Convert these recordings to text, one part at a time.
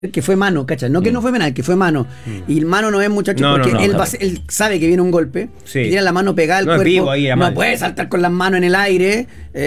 que fue mano, ¿cachai? No que no fue penal, que fue mano. Y el mano no es muchacho No, porque no, él, claro. él sabe que viene un golpe, Sí. y tiene la mano pegada al No es cuerpo, vivo ahí, no mal. puede saltar con las manos en el aire,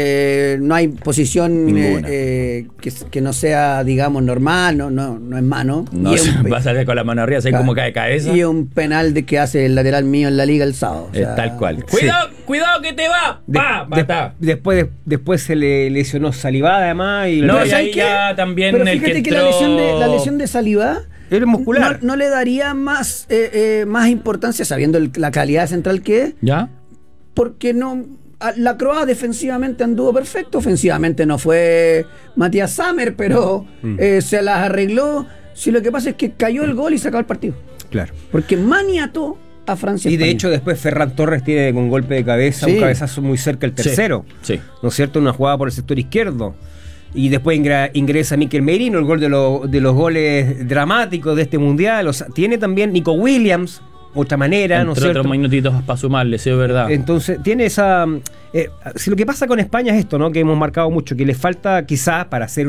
no hay posición Ninguna. que no sea, digamos, normal, no es mano. No Y es un va a salir con la mano arriba, ¿sabes cómo cae cabeza? Y es un penal de que hace el lateral mío en la liga el sábado. O sea, Tal cual. Sí. Cuidado que te va. ¡Pa! Mata. Después se le lesionó Saliba además y No, Pero y ¿sabes ahí qué? ya también Pero el fíjate que que entró... la lesión de Saliba era muscular. no le daría más importancia, sabiendo la calidad central que es, ¿Ya? porque la Croa defensivamente anduvo perfecto, ofensivamente no fue Matías Sammer, pero se las arregló. Si lo que pasa es que cayó el gol y se acabó el partido, Claro. porque maniató a Francia. Y de España. hecho después Ferran Torres tiene con golpe de cabeza Sí. un cabezazo muy cerca el tercero. Sí. ¿No es cierto? Una jugada por el sector izquierdo. Y después ingresa Mikel Merino, el gol de los goles dramáticos de este mundial. O sea, tiene también Nico Williams, otra manera, ¿no es Entre cierto? otros minutitos para sumarle, sí, es verdad. Entonces, tiene esa... si lo que pasa con España es esto, ¿no? Que hemos marcado mucho, que le falta quizás para hacer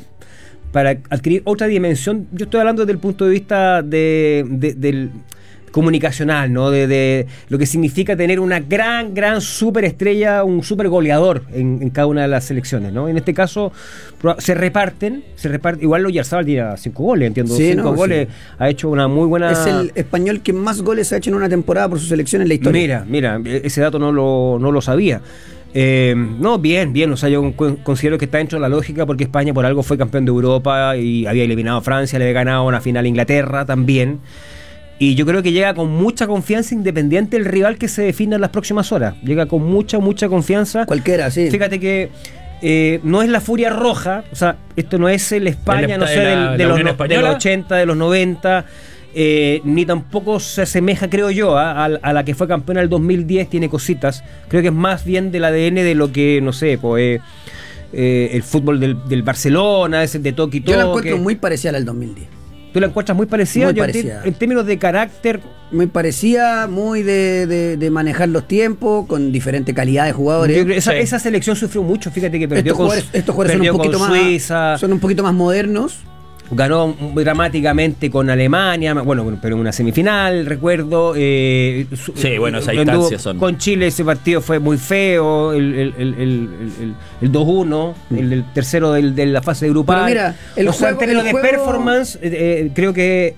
para adquirir otra dimensión. Yo estoy hablando desde el punto de vista del comunicacional, ¿no? De lo que significa tener una gran superestrella, un super goleador en cada una de las selecciones, ¿no? En este caso se reparten, igual Oyarzabal tiene 5 goles, entiendo, Sí, 5 goles, ha hecho una muy buena... Es el español que más goles ha hecho en una temporada por su selección en la historia. Mira, ese dato no lo sabía. No, bien, o sea, yo considero que está dentro de la lógica porque España por algo fue campeón de Europa y había eliminado a Francia, le había ganado una final a Inglaterra también. Y yo creo que llega con mucha confianza independiente del rival que se defina en las próximas horas. Llega con mucha confianza. Cualquiera, sí. Fíjate que no es la Furia Roja, o sea, esto no es el España, no sé, de los 80, de los 90, ni tampoco se asemeja, creo yo, a la que fue campeona del 2010, tiene cositas. Creo que es más bien del ADN de lo que, no sé, pues el fútbol del Barcelona, ese de toque y Yo toque. la encuentro muy parecida al 2010. ¿Tú la encuentras muy parecida? Muy Yo parecida. En términos de carácter... Muy parecida, muy de manejar los tiempos, con diferente calidad de jugadores. Yo creo- Sí. esa selección sufrió mucho, fíjate que perdió Estos jugadores son perdió un poquito con más, Suiza, son un poquito más modernos. ganó dramáticamente con Alemania, bueno, pero en una semifinal, recuerdo. Sí, bueno, esas anduvo instancias son... Con Chile ese partido fue muy feo, el 2-1, el tercero de la fase grupal. Pero mira, el O sea, en juego- términos el de juego- performance, creo que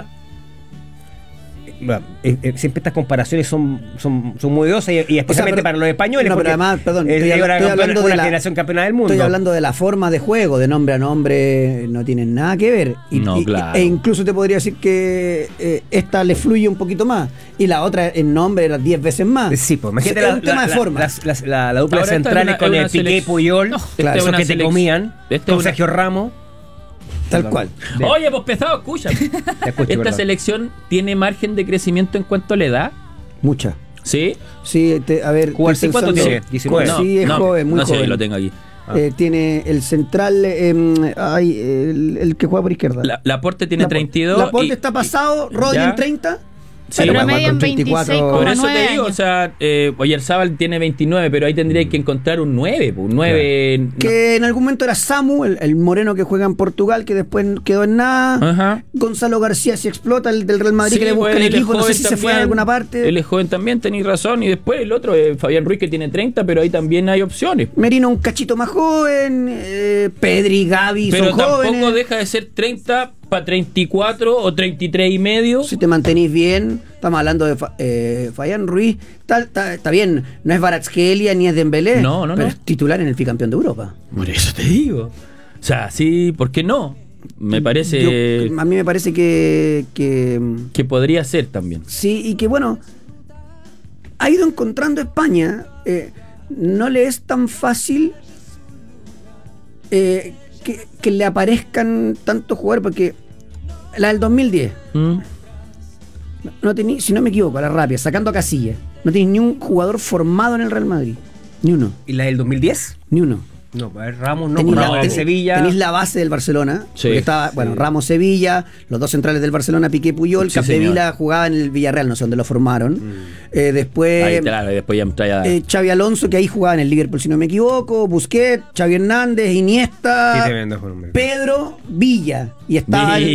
siempre estas comparaciones son muy odiosas y especialmente pero- para los españoles. no, pero porque además, perdón, es estoy una hablando de la generación campeona del mundo. Estoy hablando de la forma de juego, de nombre a nombre, no tienen nada que ver. No, claro. E incluso te podría decir que esta le fluye un poquito más y la otra en nombre era 10 veces más. Sí, pues imagínate Es un tema de forma. la dupla Ahora esta centrales es con una el Piqué y selección. Puyol, No, esta es esos una que te selección. comían, Esta es con una- Sergio Ramos. Tal cual. Oye, pues pesado, escucha. Te escucho, ¿Esta perdón. selección tiene margen de crecimiento en cuanto a la edad? Mucha. ¿Sí? Sí, a ver. Jugar estoy ¿cuánto pensando- tiene? 19. Sí, es joven, muy no sé, joven. lo tengo aquí. Tiene el central, el que juega por izquierda. Laporte tiene 32. Laporte y- está pasado, Rodri ¿Ya? en 30. Sí, Pero bueno, promedio en 26,9 por eso te digo, años. o sea, Oyarzabal tiene 29, pero ahí tendría que encontrar un 9, pues, un 9. Que en algún momento era Samu, el moreno que juega en Portugal, que después quedó en nada. Ajá. Gonzalo García se explota, el del Real Madrid, Sí, que le busca pues, el él es equipo, no sé joven si se fue a también. alguna parte. Él es joven también, tenéis razón. Y después el otro, Fabián Ruiz, que tiene 30, pero ahí también hay opciones. Merino un cachito más joven, Pedri, Gavi Pero son tampoco jóvenes. deja de ser 30 para 34 o 33 y medio. Si te mantenís bien, estamos hablando de Fabián Ruiz, está bien, no es Kvaratskhelia ni es Dembélé, No, no, pero no. es titular en el bicampeón de Europa. Por eso te digo. O sea, sí, ¿por qué no? Me parece A mí me parece que que podría ser también. sí, y que bueno, ha ido encontrando España, no le es tan fácil que le aparezcan tantos jugadores, porque la del 2010, ¿Mm? no tenía, si no me equivoco, a la rápida, sacando a Casillas, no tiene ni un jugador formado en el Real Madrid, ni uno, ¿Y la del 2010? ni uno. No, pues Ramos no, Tenéis Ramos de Sevilla. Tenéis la base del Barcelona. Sí. Porque estaba, bueno, Ramos Sevilla, los dos centrales del Barcelona, Piqué Puyol, Sí, Capdevila jugaba en el Villarreal, no sé dónde lo formaron. Después Ahí, claro, y después ya trae a... Xavi Alonso, que ahí jugaba en el Liverpool, si no me equivoco, Busquets, Xavi Hernández, Qué Iniesta, tremendo fue, hombre. Pedro, Villa. Y estaba